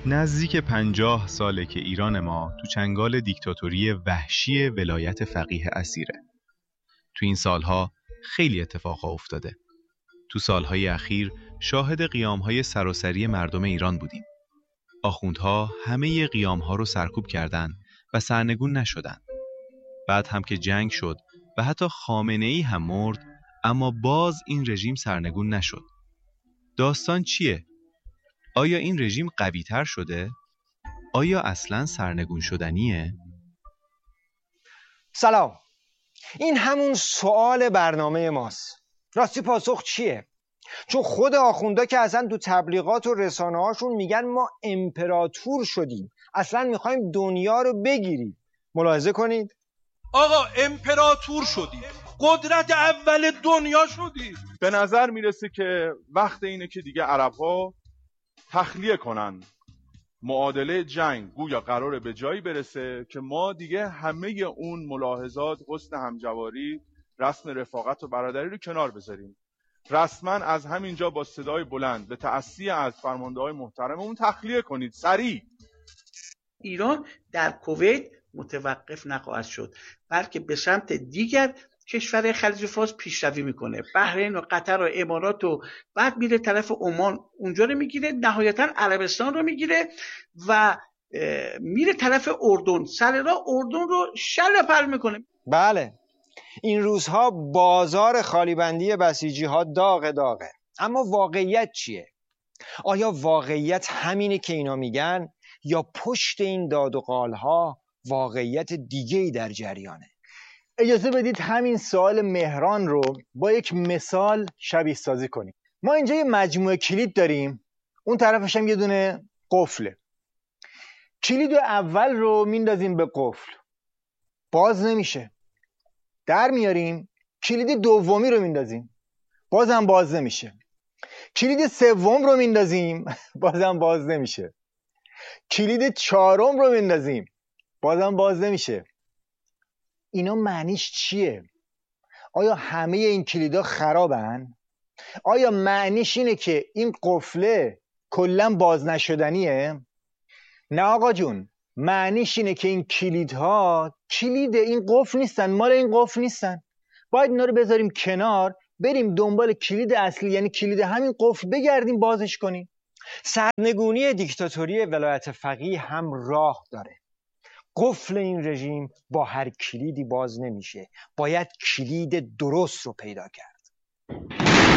نزدیک 50 ساله که ایران ما تو چنگال دیکتاتوری وحشی ولایت فقیه اسیره. تو این سالها خیلی اتفاقا افتاده. تو سالهای اخیر شاهد قیامهای سراسری مردم ایران بودیم. آخوندها همه قیامها رو سرکوب کردن و سرنگون نشدن. بعد هم که جنگ شد و حتی خامنه‌ای هم مرد، اما باز این رژیم سرنگون نشد. داستان چیه؟ آیا این رژیم قوی‌تر شده؟ آیا اصلاً سرنگون شدنیه؟ سلام. این همون سوال برنامه ماست. راستی پاسخ چیه؟ چون خود آخوندا که اصلا تو تبلیغات و رسانه هاشون میگن ما امپراتور شدیم، اصلا میخوایم دنیا رو بگیریم. ملاحظه کنید. آقا امپراتور شدیم، قدرت اول دنیا شدیم. به نظر میرسه که وقت اینه که دیگه عرب‌ها تخلیه کنن. معادله جنگ گویا قراره به جایی برسه که ما دیگه همه اون ملاحظات، حسن همجواری، رسم رفاقت و برادری رو کنار بذاریم. رسما از همینجا با صدای بلند به تأسی از فرمانده‌های محترممون تخلیه کنید سریع. ایران در کویت متوقف نخواهد شد، بلکه به سمت دیگر کشور خلیج فارس پیشروی میکنه. بحرین و قطر و امارات و بعد میره طرف عمان، اونجا رو میگیره، نهایتا عربستان رو میگیره و میره طرف اردن. سر راه اردن رو شلپر میکنه. بله، این روزها بازار خالیبندی بسیجی ها داغه. اما واقعیت چیه؟ آیا واقعیت همینه که اینا میگن یا پشت این داد و قال ها واقعیت دیگه‌ای در جریانه؟ اجازه بدید همین سوال مهران رو با یک مثال شبیه سازی کنیم. ما اینجا یه مجموعه کلید داریم، اون طرفش هم یه دونه قفله. کلید اول رو میندازیم به قفل، باز نمیشه. در میاریم، کلید دومی رو میندازیم، بازم باز نمیشه. کلید سوم رو میندازیم، بازم باز نمیشه. کلید چهارم رو میندازیم، بازم باز نمیشه. اینا معنیش چیه؟ آیا همه این کلیدا خرابن؟ آیا معنیش اینه که این قفله کلا باز نشدنیه؟ نه آقا جون، معنیش اینه که این کلیدها کلید این قفل نیستن، مال این قفل نیستن. باید اینا رو بذاریم کنار، بریم دنبال کلید اصلی، یعنی کلید همین قفل، بگردیم بازش کنیم. سرنگونی دیکتاتوری ولایت فقیه هم راه داره. قفل این رژیم با هر کلیدی باز نمیشه، باید کلید درست رو پیدا کرد.